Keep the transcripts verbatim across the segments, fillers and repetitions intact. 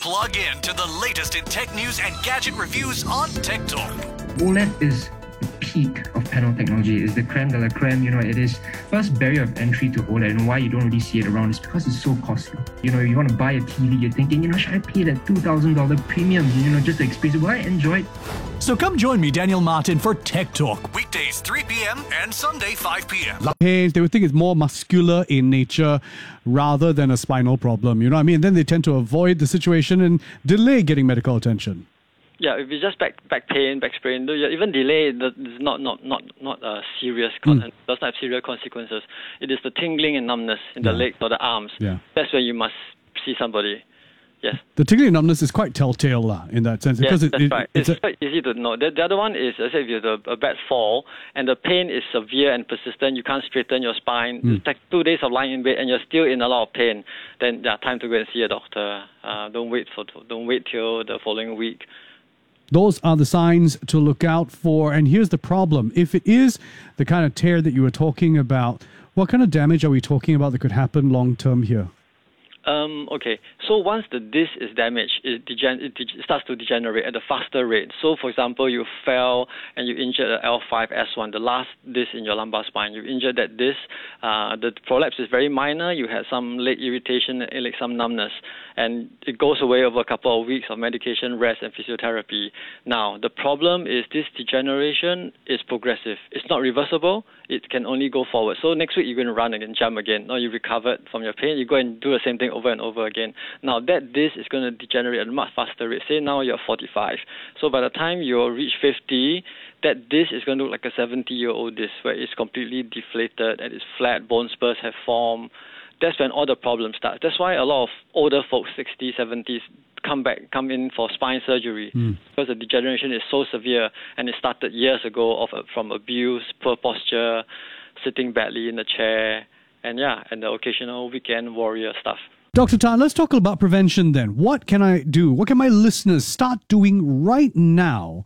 Plug in to the latest in tech news and gadget reviews on Tech Talk. OLED is the peak of panel technology. It's the creme de la creme. You know, it is first barrier of entry to OLED, and why you don't really see it around is because it's so costly. You know, you want to buy a T V, you're thinking, you know, should I pay that two thousand dollars premium, you know, just to experience it? Will I enjoy it? So come join me, Daniel Martin, for Tech Talk, weekdays three p.m. and Sunday five p.m. Hey, they would think it's more muscular in nature rather than a spinal problem. You know what I mean? And then they tend to avoid the situation and delay getting medical attention. Yeah, if it's just back back pain, back sprain, even delay is not not not not uh, serious. Con- mm. does not have serious consequences. It is the tingling and numbness in the Yeah. legs or the arms. Yeah. That's when you must see somebody. Yes. The tingling and numbness is quite telltale uh, in that sense. Yes, because it, that's it, right. It's, It's, a, quite easy to know. The, the other one is, as I said, if you have a, a bad fall and the pain is severe and persistent, you can't straighten your spine. Mm. It's like two days of lying in bed and you're still in a lot of pain. Then yeah, time to go and see a doctor. Uh, don't wait for don't wait till the following week. Those are the signs to look out for. And here's the problem. If it is the kind of tear that you were talking about, what kind of damage are we talking about that could happen long term here? Um, okay, so once the disc is damaged, it, degen- it de- starts to degenerate at a faster rate. So, for example, you fell and you injured the L five S one, the last disc in your lumbar spine. You injured that disc. Uh, the prolapse is very minor. You had some leg irritation, like some numbness, and it goes away over a couple of weeks of medication, rest, and physiotherapy. Now, the problem is this degeneration is progressive. It's not reversible. It can only go forward. So next week you're going to run again, jump again. Now you recovered from your pain, you go and do the same thing over and over again. Now that disc is going to degenerate at a much faster rate. Say now you're forty-five. So by the time you reach fifty, that disc is going to look like a seventy-year-old disc where it's completely deflated and it's flat, bone spurs have formed. That's when all the problems start. That's why a lot of older folks, sixties, seventies, come back, come in for spine surgery mm. because the degeneration is so severe and it started years ago of uh, from abuse, poor posture, sitting badly in the chair, and yeah, and the occasional weekend warrior stuff. Doctor Tan, let's talk about prevention then. What can I do? What can my listeners start doing right now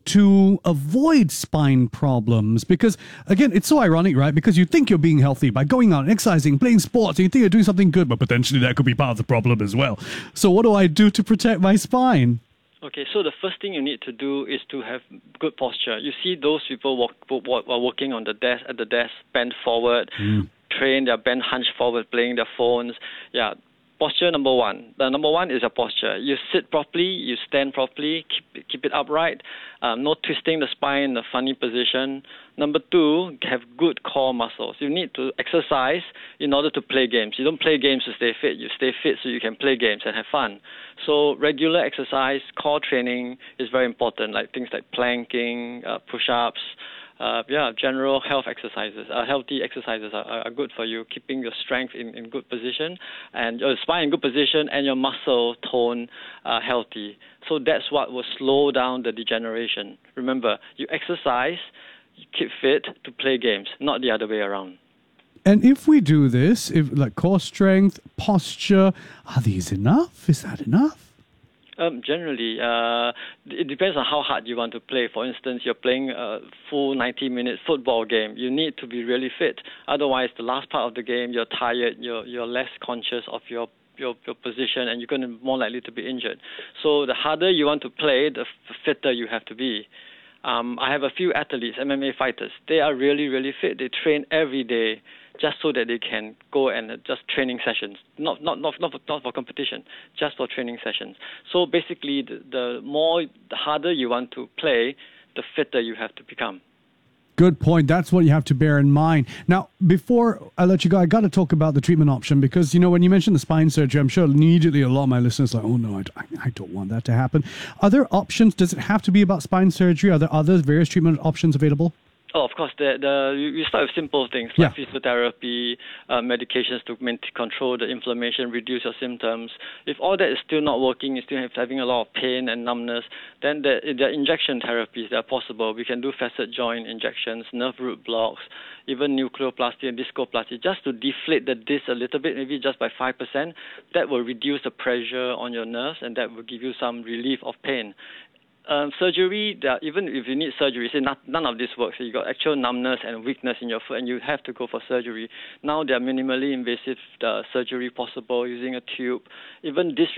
to avoid spine problems? Because, again, it's so ironic, right? Because you think you're being healthy by going out and exercising, playing sports, and you think you're doing something good, but potentially that could be part of the problem as well. So what do I do to protect my spine? Okay, so the first thing you need to do is to have good posture. You see those people walk, walk, are working on the desk, at the desk, bent forward, mm. train their bent hunched forward, playing their phones. Yeah. Posture number one. The number one is your posture. You sit properly, you stand properly, keep keep it upright, um, no twisting the spine in a funny position. Number two, have good core muscles. You need to exercise in order to play games. You don't play games to stay fit. You stay fit so you can play games and have fun. So regular exercise, core training is very important, like things like planking, uh, push-ups, Uh, yeah, general health exercises, uh, healthy exercises are, are good for you, keeping your strength in, in good position and your spine in good position and your muscle tone uh, healthy. So that's what will slow down the degeneration. Remember, you exercise, you keep fit to play games, not the other way around. And if we do this, if like core strength, posture, are these enough? Is that enough? Um, generally, uh, it depends on how hard you want to play. For instance, you're playing a full ninety-minute football game. You need to be really fit. Otherwise, the last part of the game, you're tired, you're you're less conscious of your your, your position, and you're going to be more likely to be injured. So the harder you want to play, the fitter you have to be. Um, I have a few athletes, M M A fighters. They are really, really fit. They train every day just so that they can go and uh, just training sessions, not not not not for, not for competition, just for training sessions. So basically, the, the more, the harder you want to play, the fitter you have to become. Good point. That's what you have to bear in mind. Now, before I let you go, I got to talk about the treatment option because, you know, when you mentioned the spine surgery, I'm sure immediately a lot of my listeners are like, oh, no, I, I don't want that to happen. Are there options? Does it have to be about spine surgery? Are there other various treatment options available? Oh, of course. The, the, you start with simple things like yeah. physiotherapy, uh, medications to maintain, control the inflammation, reduce your symptoms. If all that is still not working, you're still having a lot of pain and numbness, then the, the injection therapies that are possible. We can do facet joint injections, nerve root blocks, even nucleoplasty and discoplasty, just to deflate the disc a little bit, maybe just by five percent. That will reduce the pressure on your nerves, and that will give you some relief of pain. Um, surgery, that even if you need surgery, say not, none of this works. So you got actual numbness and weakness in your foot, and you have to go for surgery. Now there are minimally invasive uh, surgery possible using a tube. Even this